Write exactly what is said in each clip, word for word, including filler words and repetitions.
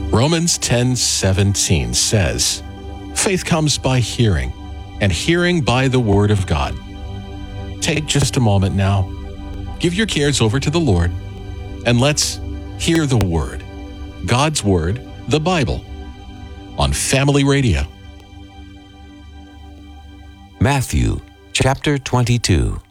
Romans ten seventeen says, "Faith comes by hearing, and hearing by the word of God." Take just a moment now. Give your cares over to the Lord, and let's hear the word, God's word, the Bible, on Family Radio. Matthew chapter twenty-two.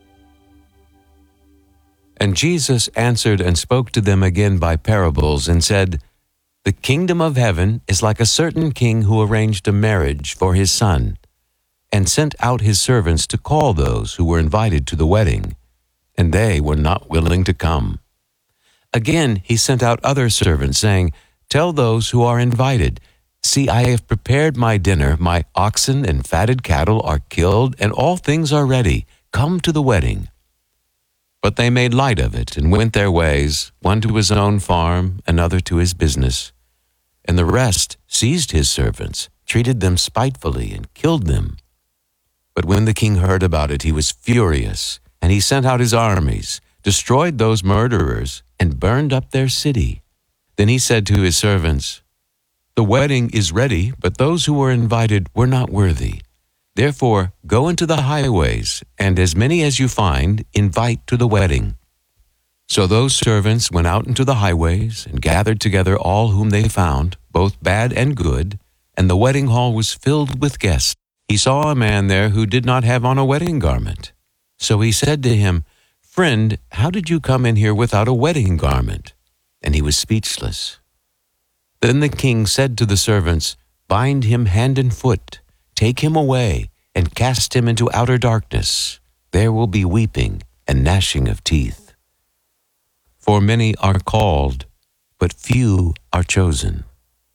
And Jesus answered and spoke to them again by parables, and said, "The kingdom of heaven is like a certain king who arranged a marriage for his son, and sent out his servants to call those who were invited to the wedding, and they were not willing to come. Again he sent out other servants, saying, 'Tell those who are invited, see, I have prepared my dinner, my oxen and fatted cattle are killed, and all things are ready. Come to the wedding.' But they made light of it, and went their ways, one to his own farm, another to his business. And the rest seized his servants, treated them spitefully, and killed them. But when the king heard about it, he was furious, and he sent out his armies, destroyed those murderers, and burned up their city. Then he said to his servants, 'The wedding is ready, but those who were invited were not worthy. Therefore, go into the highways, and as many as you find, invite to the wedding.' So those servants went out into the highways, and gathered together all whom they found, both bad and good, and the wedding hall was filled with guests. He saw a man there who did not have on a wedding garment. So he said to him, 'Friend, how did you come in here without a wedding garment?' And he was speechless. Then the king said to the servants, 'Bind him hand and foot, take him away, and cast him into outer darkness. There will be weeping and gnashing of teeth. For many are called, but few are chosen.'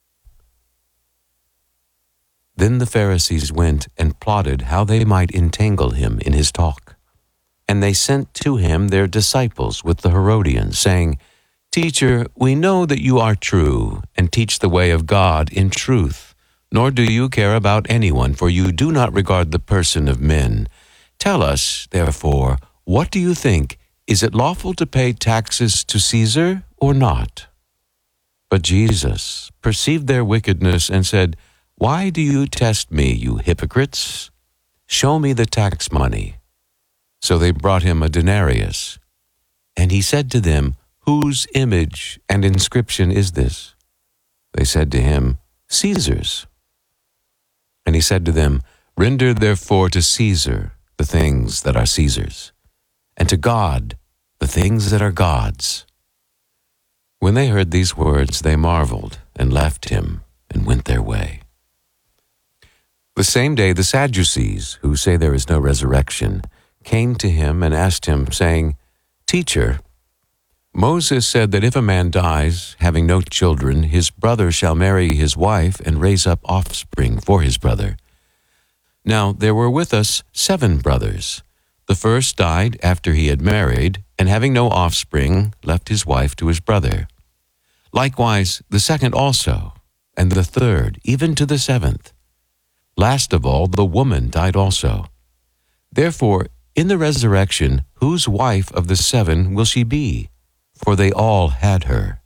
Then the Pharisees went and plotted how they might entangle him in his talk. And they sent to him their disciples with the Herodians, saying, 'Teacher, we know that you are true, and teach the way of God in truth. Nor do you care about anyone, for you do not regard the person of men. Tell us, therefore, what do you think? Is it lawful to pay taxes to Caesar or not?' But Jesus perceived their wickedness and said, 'Why do you test me, you hypocrites? Show me the tax money.' So they brought him a denarius. And he said to them, 'Whose image and inscription is this?' They said to him, 'Caesar's.' And he said to them, 'Render therefore to Caesar the things that are Caesar's, and to God the things that are God's.' When they heard these words, they marveled, and left him, and went their way. The same day the Sadducees, who say there is no resurrection, came to him and asked him, saying, 'Teacher, Moses said that if a man dies, having no children, his brother shall marry his wife and raise up offspring for his brother. Now there were with us seven brothers. The first died after he had married, and having no offspring, left his wife to his brother. Likewise the second also, and the third, even to the seventh. Last of all, the woman died also. Therefore, in the resurrection, whose wife of the seven will she be? For they all had her.'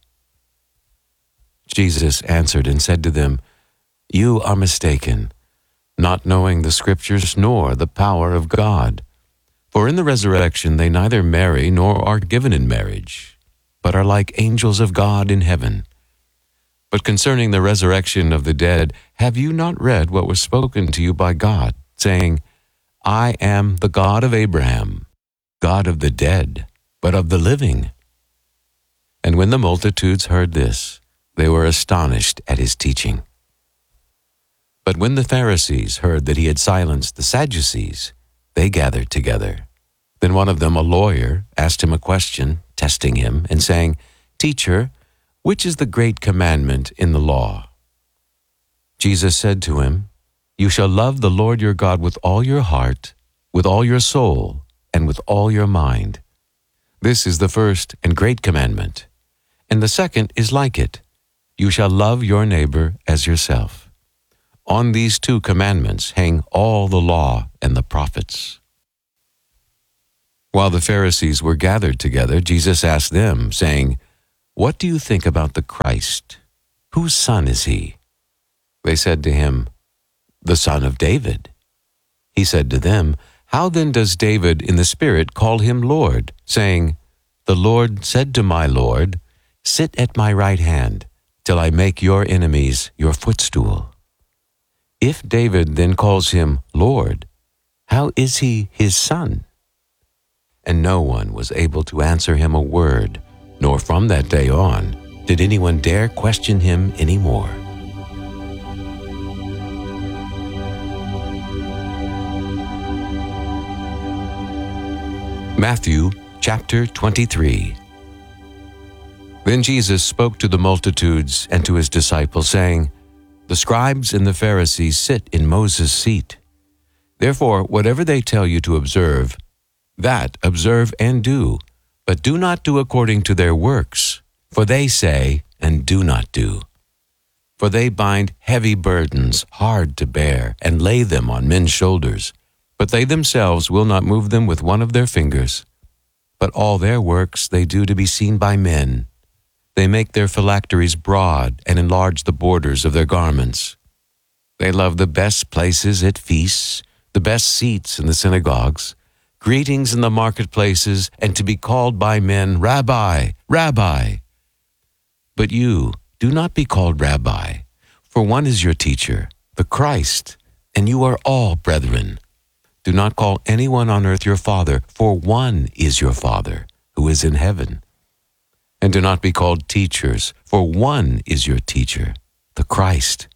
Jesus answered and said to them, 'You are mistaken, not knowing the Scriptures nor the power of God. For in the resurrection they neither marry nor are given in marriage, but are like angels of God in heaven. But concerning the resurrection of the dead, have you not read what was spoken to you by God, saying, I am the God of Abraham, God of the dead, but of the living?' And when the multitudes heard this, they were astonished at his teaching. But when the Pharisees heard that he had silenced the Sadducees, they gathered together. Then one of them, a lawyer, asked him a question, testing him, and saying, 'Teacher, which is the great commandment in the law?' Jesus said to him, 'You shall love the Lord your God with all your heart, with all your soul, and with all your mind. This is the first and great commandment. And the second is like it. You shall love your neighbor as yourself. On these two commandments hang all the law and the prophets.' While the Pharisees were gathered together, Jesus asked them, saying, 'What do you think about the Christ? Whose son is he?" They said to him, "The son of David." He said to them, "How then does David in the Spirit call him Lord, saying, 'The Lord said to my Lord, sit at my right hand, till I make your enemies your footstool'? If David then calls him Lord, how is he his son?" And no one was able to answer him a word, nor from that day on did anyone dare question him any more. Matthew chapter twenty-three. Then Jesus spoke to the multitudes and to his disciples, saying, "The scribes and the Pharisees sit in Moses' seat. Therefore, whatever they tell you to observe, that observe and do, but do not do according to their works, for they say and do not do. For they bind heavy burdens hard to bear and lay them on men's shoulders, but they themselves will not move them with one of their fingers. But all their works they do to be seen by men. They make their phylacteries broad and enlarge the borders of their garments. They love the best places at feasts, the best seats in the synagogues, greetings in the marketplaces, and to be called by men, 'Rabbi, Rabbi.' But you do not be called Rabbi, for one is your teacher, the Christ, and you are all brethren. Do not call anyone on earth your father, for one is your Father, who is in heaven. And do not be called teachers, for one is your teacher, the Christ.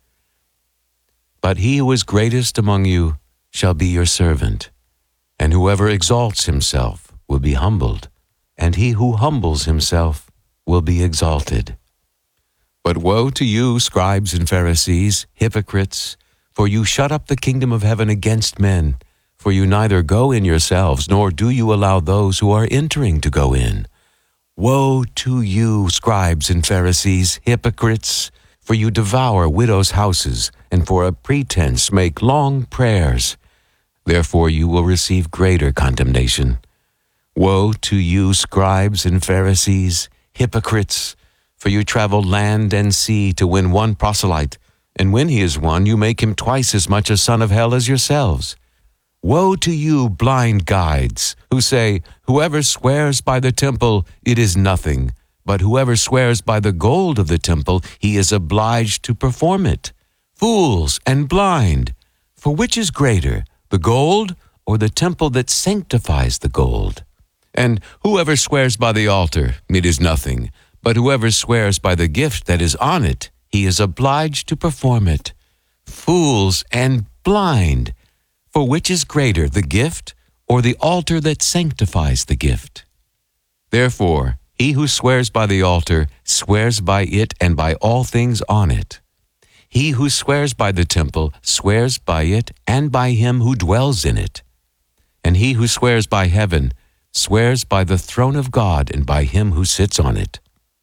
But he who is greatest among you shall be your servant, and whoever exalts himself will be humbled, and he who humbles himself will be exalted. But woe to you, scribes and Pharisees, hypocrites, for you shut up the kingdom of heaven against men. For you neither go in yourselves, nor do you allow those who are entering to go in. Woe to you, scribes and Pharisees, hypocrites, for you devour widows' houses, and for a pretense make long prayers. Therefore you will receive greater condemnation. Woe to you, scribes and Pharisees, hypocrites, for you travel land and sea to win one proselyte, and when he is won, you make him twice as much a son of hell as yourselves. Woe to you, blind guides, who say, 'Whoever swears by the temple, it is nothing, but whoever swears by the gold of the temple, he is obliged to perform it.' Fools and blind! For which is greater, the gold or the temple that sanctifies the gold? And whoever swears by the altar, it is nothing, but whoever swears by the gift that is on it, he is obliged to perform it. Fools and blind! For which is greater, the gift or the altar that sanctifies the gift? Therefore, he who swears by the altar swears by it and by all things on it. He who swears by the temple swears by it and by him who dwells in it. And he who swears by heaven swears by the throne of God and by him who sits on it.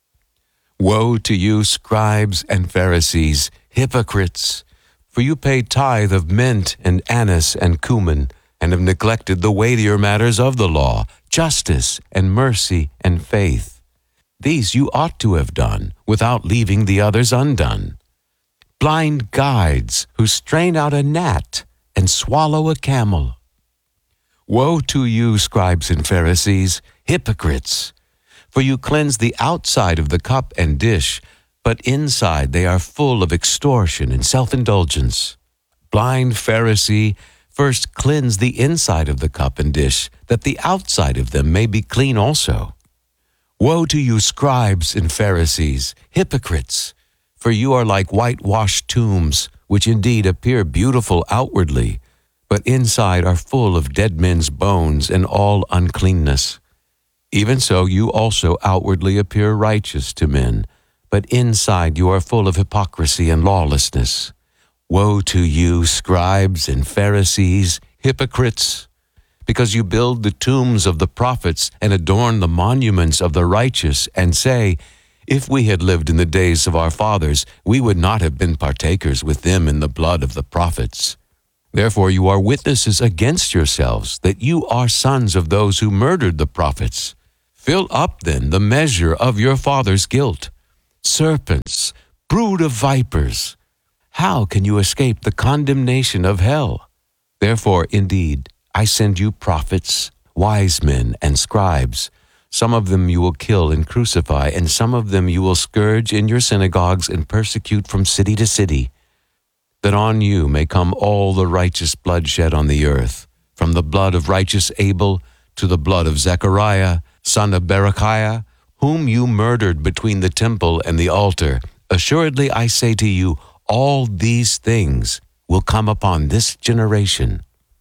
Woe to you, scribes and Pharisees, hypocrites! For you pay tithe of mint and anise and cumin, and have neglected the weightier matters of the law, justice and mercy and faith. These you ought to have done, without leaving the others undone. Blind guides, who strain out a gnat and swallow a camel. Woe to you, scribes and Pharisees, hypocrites! For you cleanse the outside of the cup and dish, but inside they are full of extortion and self-indulgence. Blind Pharisee, first cleanse the inside of the cup and dish, that the outside of them may be clean also. Woe to you, scribes and Pharisees, hypocrites! For you are like whitewashed tombs, which indeed appear beautiful outwardly, but inside are full of dead men's bones and all uncleanness. Even so you also outwardly appear righteous to men, but inside you are full of hypocrisy and lawlessness. Woe to you, scribes and Pharisees, hypocrites! Because you build the tombs of the prophets and adorn the monuments of the righteous, and say, 'If we had lived in the days of our fathers, we would not have been partakers with them in the blood of the prophets.' Therefore you are witnesses against yourselves that you are sons of those who murdered the prophets. Fill up then the measure of your father's guilt. Serpents, Brood of vipers, how can you escape the condemnation of hell? Therefore, indeed, I send you prophets, wise men, and scribes. Some of them you will kill and crucify, and some of them you will scourge in your synagogues and persecute from city to city, that on you may come all the righteous blood shed on the earth, from the blood of righteous Abel to the blood of Zechariah, son of Berechiah, whom you murdered between the temple and the altar. Assuredly, I say to you, all these things will come upon this generation.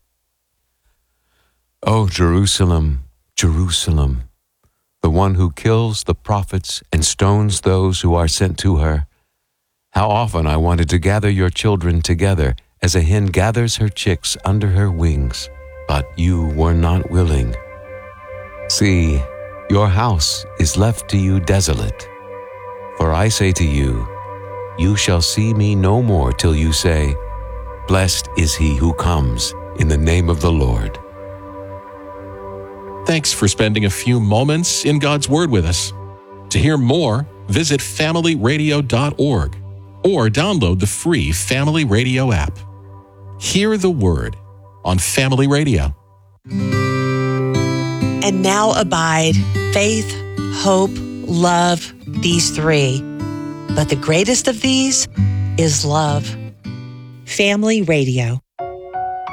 O Jerusalem, Jerusalem, the one who kills the prophets and stones those who are sent to her. How often I wanted to gather your children together as a hen gathers her chicks under her wings, but you were not willing. See, your house is left to you desolate. For I say to you, you shall see me no more till you say, blessed is he who comes in the name of the Lord. Thanks for spending a few moments in God's Word with us. To hear more, visit family radio dot org or download the free Family Radio app. Hear the Word on Family Radio. And now abide faith, hope, love, these three. But the greatest of these is love. Family Radio.